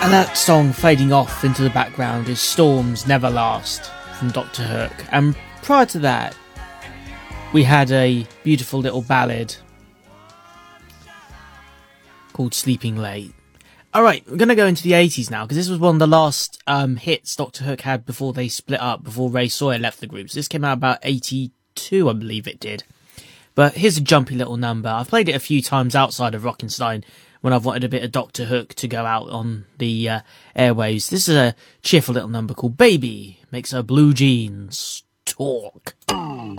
And that song fading off into the background is Storms Never Last from Dr. Hook. And prior to that, we had a beautiful little ballad called Sleeping Late. Alright, we're going to go into the 80s now, because this was one of the last hits Dr. Hook had before they split up, before Ray Sawyer left the group. So this came out about 82, I believe it did. But here's a jumpy little number. I've played it a few times outside of Rockenstein when I've wanted a bit of Dr. Hook to go out on the airwaves. This is a cheerful little number called Baby Makes Her Blue Jeans Talk.